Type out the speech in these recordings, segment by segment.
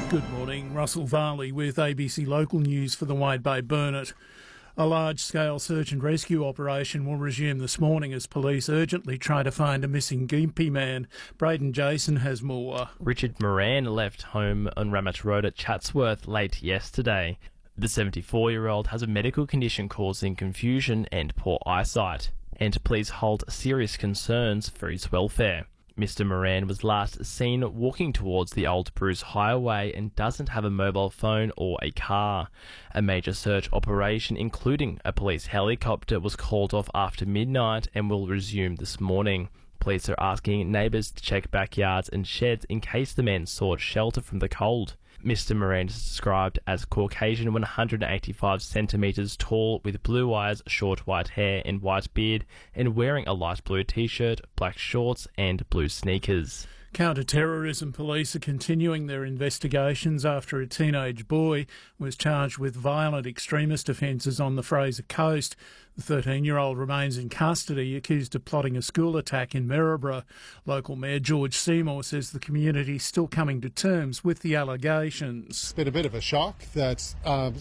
Good morning, Russell Varley with ABC Local News for the Wide Bay Burnett. A large-scale search and rescue operation will resume this morning as police urgently try to find a missing Gympie man. Braden Jason has more. Richard Moran left home on Ramage Road at Chatsworth late yesterday. The 74-year-old has a medical condition causing confusion and poor eyesight, and police hold serious concerns for his welfare. Mr. Moran was last seen walking towards the Old Bruce Highway and doesn't have a mobile phone or a car. A major search operation, including a police helicopter, was called off after midnight and will resume this morning. Police are asking neighbours to check backyards and sheds in case the man sought shelter from the cold. Mr. Moran is described as Caucasian, 185 centimetres tall, with blue eyes, short white hair and white beard, and wearing a light blue t-shirt, black shorts and blue sneakers. Counter-terrorism police are continuing their investigations after a teenage boy was charged with violent extremist offences on the Fraser Coast. The 13-year-old remains in custody, accused of plotting a school attack in Maryborough. Local Mayor George Seymour says the community is still coming to terms with the allegations. It's been a bit of a shock that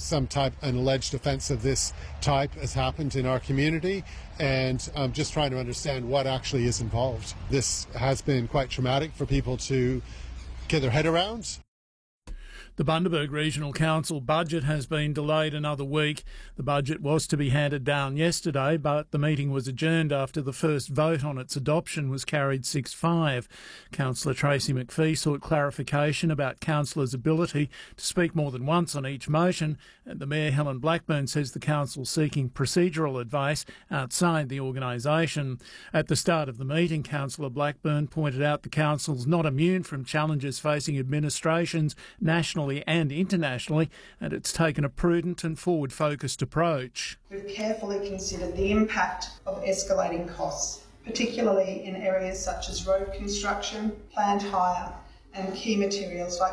an alleged offence of this type has happened in our community, and I'm just trying to understand what actually is involved. This has been quite traumatic for people to get their head around. The Bundaberg Regional Council budget has been delayed another week. The budget was to be handed down yesterday, but the meeting was adjourned after the first vote on its adoption was carried 6-5. Councillor Tracy McPhee sought clarification about councillors' ability to speak more than once on each motion, and the Mayor, Helen Blackburn, says the council is seeking procedural advice outside the organisation. At the start of the meeting, Councillor Blackburn pointed out the council's not immune from challenges facing administrations nationally and internationally, and it's taken a prudent and forward-focused approach. We've carefully considered the impact of escalating costs, particularly in areas such as road construction, plant hire and key materials like